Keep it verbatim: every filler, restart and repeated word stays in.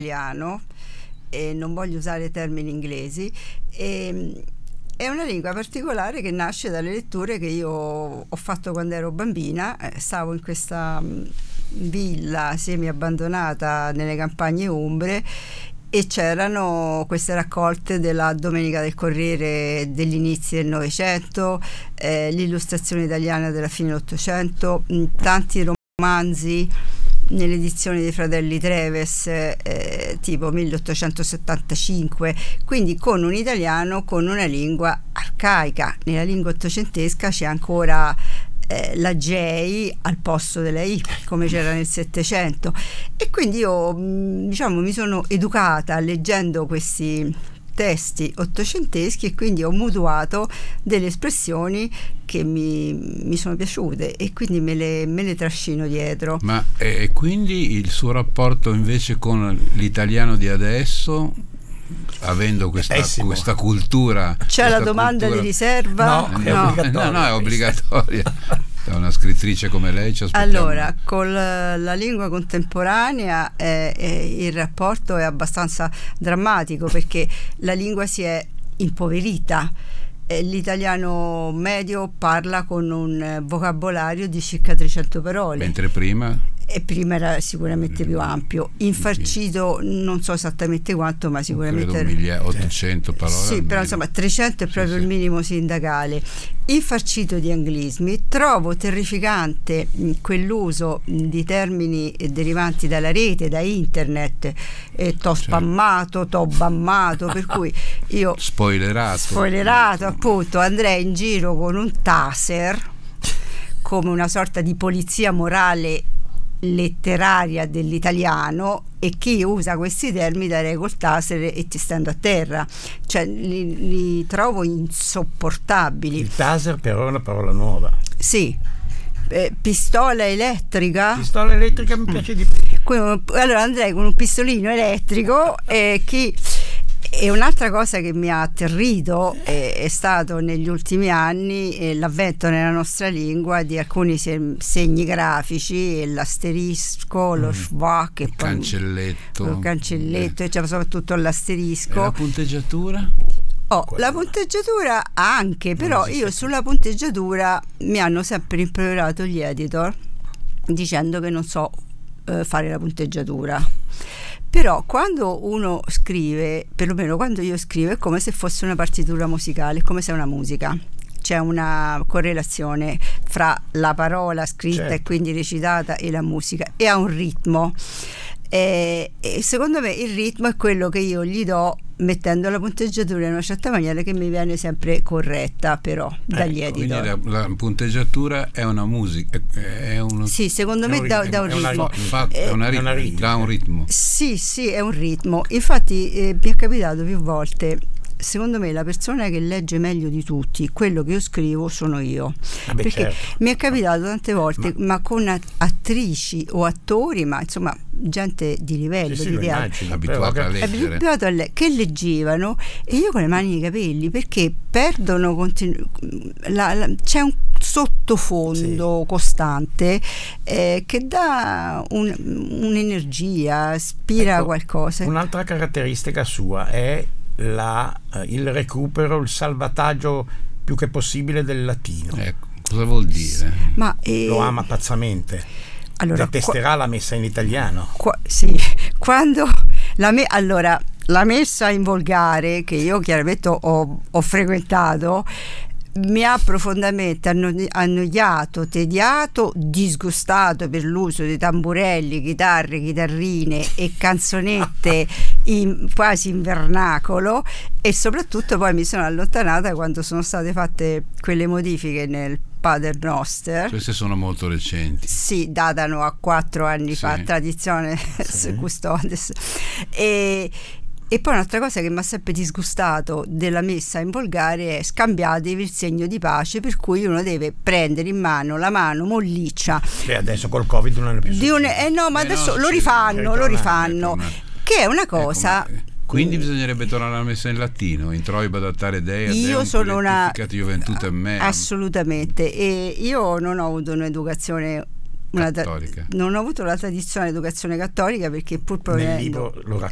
italiano, e non voglio usare termini inglesi, e, è una lingua particolare che nasce dalle letture che io ho fatto quando ero bambina. Eh, stavo in questa villa semi abbandonata nelle campagne umbre e c'erano queste raccolte della Domenica del Corriere degli inizi del Novecento, eh, l'illustrazione italiana della fine dell'Ottocento, tanti romanzi nelle edizioni dei fratelli Treves, eh, tipo milleottocentosettantacinque, quindi con un italiano con una lingua arcaica. Nella lingua ottocentesca c'è ancora eh, la J al posto della I, come c'era nel Settecento, e quindi io diciamo mi sono educata leggendo questi testi ottocenteschi e quindi ho mutuato delle espressioni che mi, mi sono piaciute e quindi me le, me le trascino dietro. Ma e quindi il suo rapporto invece con l'italiano di adesso, avendo questa, questa cultura, c'è questa la domanda cultura... di riserva? No, no. è obbligatoria. No, no, è obbligatoria. Da una scrittrice come lei ci aspettiamo. Allora, con la, la lingua contemporanea eh, eh, il rapporto è abbastanza drammatico, perché la lingua si è impoverita. Eh, l'italiano medio parla con un eh, vocabolario di circa trecento parole. Mentre prima? E prima era sicuramente più ampio, infarcito non so esattamente quanto, ma sicuramente credo mille ottocento parole. Sì, però insomma trecento è proprio sì, il sì. minimo sindacale. Infarcito di anglismi. Trovo terrificante quell'uso di termini derivanti dalla rete, da internet, eh, t'ho spammato, t'ho bammato, per cui io spoilerato spoilerato appunto andrei in giro con un taser come una sorta di polizia morale letteraria dell'italiano, e chi usa questi termini darei col taser e ti stendo a terra, cioè li, li trovo insopportabili. Il taser però è una parola nuova. Sì, eh, pistola elettrica. Pistola elettrica mi piace di più. Allora andrei con un pistolino elettrico e chi... E un'altra cosa che mi ha atterrito è, è stato negli ultimi anni eh, l'avvento nella nostra lingua di alcuni se- segni grafici, l'asterisco, lo schwach, il cancelletto, il cancelletto, eh. cioè soprattutto l'asterisco. E la punteggiatura? Oh, la punteggiatura anche, però io sulla punteggiatura mi hanno sempre rimproverato gli editor dicendo che non so eh, fare la punteggiatura. Però quando uno scrive, perlomeno quando io scrivo, è come se fosse una partitura musicale, è come se è una musica. C'è una correlazione fra la parola scritta, certo, e quindi recitata, e la musica, e ha un ritmo. E, e secondo me il ritmo è quello che io gli do mettendo la punteggiatura in una certa maniera che mi viene sempre corretta però dagli ecco, editor. Quindi la, la punteggiatura è una musica, è uno, sì, secondo me da, da un è ritmo. Una, è una rit- è una rit- dà un ritmo. Sì, sì, è un ritmo. Infatti eh, mi è capitato più volte. Secondo me la persona che legge meglio di tutti quello che io scrivo sono io. Ah beh, perché certo. mi è capitato tante volte, ma, ma con attrici o attori, ma insomma gente di livello, sì, di sì, teatro, abituata a leggere, abituato a le- che leggevano, e io con le mani nei capelli, perché perdono continu- la, la, c'è un sottofondo sì. costante eh, che dà un, un'energia, ispira ecco, qualcosa. Un'altra caratteristica sua è La, il recupero, il salvataggio più che possibile del latino. Ecco, cosa vuol dire? Ma, eh, lo ama pazzamente. Allora, detesterà qua, la messa in italiano. Qua, sì, quando la me, allora la messa in volgare, che io chiaramente ho, ho frequentato, mi ha profondamente annoiato, tediato, disgustato per l'uso di tamburelli, chitarre, chitarrine e canzonette in, quasi in vernacolo, e soprattutto poi mi sono allontanata quando sono state fatte quelle modifiche nel Pater Noster. Queste sono molto recenti. Sì, datano a quattro anni sì. fa, tradizione sì. custodes. E E poi un'altra cosa che mi ha sempre disgustato della messa in volgare è: scambiatevi il segno di pace, per cui uno deve prendere in mano la mano molliccia. Che adesso col Covid non è più di un, eh no, ma eh adesso no, lo sì, rifanno, lo rifanno, che è una cosa. Ecco, quindi bisognerebbe tornare alla messa in latino, introibo adattare dea, io deum, sono una Juventutem meam. Assolutamente, e io non ho avuto un'educazione Una cattolica. Non ho avuto la tradizione dell'educazione cattolica, perché pur nel libro lo,